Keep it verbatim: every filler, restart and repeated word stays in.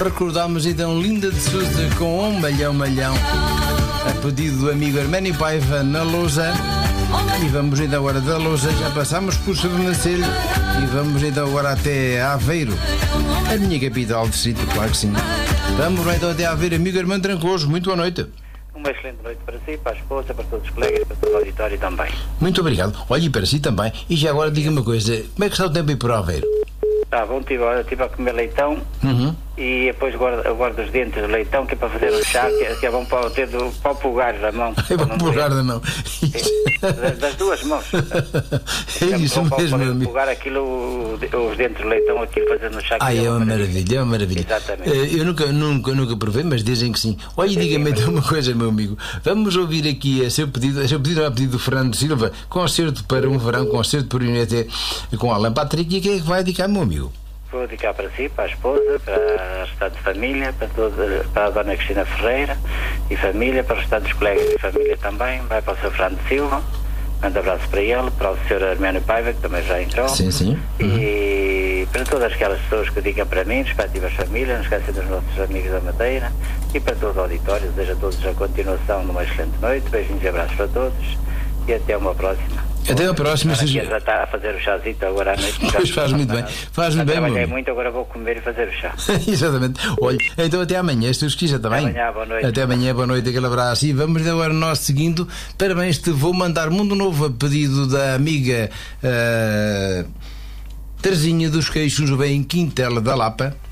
Recordámos então Linda de Souza com um malhão malhão, a pedido do amigo Arménio Paiva na Lousa. E vamos então agora da Lousa, já passamos por Sernancelho e vamos então agora até Aveiro, a minha capital de distrito, claro que sim. Vamos então até Aveiro, amigo Armando Trancoso, muito boa noite. Uma excelente noite para si, para a esposa, para todos os colegas, para todo o auditório também. Muito obrigado. Olha, e para si também. E já agora diga uma coisa, como é que está o tempo aí por Aveiro? Está bom, estive, estive a comer leitão. Uhum. E depois guardo, guardo os dentes do leitão, que é para fazer um chá, que é, que é bom para o dedo, para o pulgar da mão. É para o pulgar da mão. Das, das duas mãos. É isso para, mesmo, para amigo. pulgar aquilo, os dentes do leitão, aquilo fazendo um chá. Ah, é, é uma maravilha, maravilha, é uma maravilha. Exatamente. Eu nunca, nunca, nunca provei, mas dizem que sim. Olha, diga-me então uma coisa, meu amigo. Vamos ouvir aqui a seu pedido, a seu pedido, a pedido do Fernando Silva, concerto para um verão, concerto por Unité, com Alan Patrick. E quem é que vai dedicar, meu amigo? Vou dedicar para si, para a esposa, para a restante família, para, toda, para a dona Cristina Ferreira e família, para os restantes colegas e família também. Vai para o seu Fernando Silva, manda abraço para ele, para o senhor Arménio Paiva, que também já entrou. Sim, sim. Uhum. E para todas aquelas pessoas que digam para mim, respectivas famílias, não esquecem dos nossos amigos da Madeira, e para todo o auditório, desejo a todos a continuação de uma excelente noite, beijinhos e abraços para todos, e até uma próxima. Até a próxima. Aqui já está a fazer o chazito agora à noite. Pois faz muito bem. Faz muito bem, trabalhei muito, agora vou comer e fazer o chá. Exatamente. Olha, então até amanhã, se Deus quiser também. Até amanhã, boa noite. Até amanhã, boa noite, aquele abraço. E vamos agora nós seguindo. Parabéns, te vou mandar Mundo Novo a pedido da amiga uh, Terezinha dos Queixos, bem em Quintela da Lapa.